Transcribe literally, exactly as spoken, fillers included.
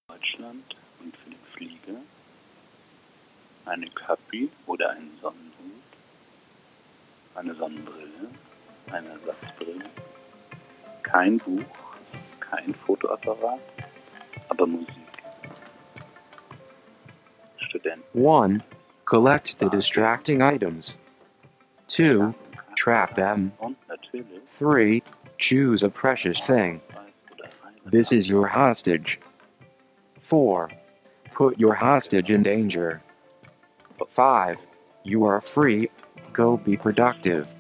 Deutschland und für den Flieger, eine Cappy oder einen Sonnenhut, eine Sonnenbrille, eine Ersatzbrille, kein Buch, kein Fotoapparat, aber Musik. Student. one. Collect the distracting items. two. Trap them. Und natürlich three. Choose a precious thing. Weiß oder eine This is your hostage. four. Put your hostage in danger. five. You are free. Go be productive.